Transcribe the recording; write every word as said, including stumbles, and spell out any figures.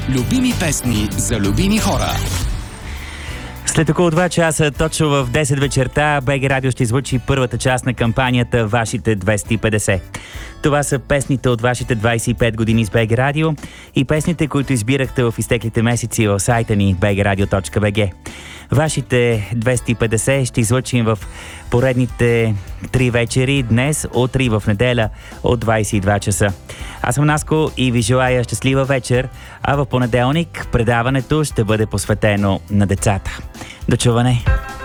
Любими песни за любими хора. След около два часа, точно в десет вечерта, БГ Радио ще излучи първата част на кампанията Вашите двеста и петдесет. Това са песните от вашите двадесет и пет години с БГ Радио и песните, които избирахте в изтеклите месеци в сайта ни би джи радио точка би джи. Вашите двеста и петдесет ще излъчим в поредните три вечери днес, утре и в неделя от двадесет и два часа. Аз съм Наско и ви желая щастлива вечер, а в понеделник предаването ще бъде посветено на децата. До чуване!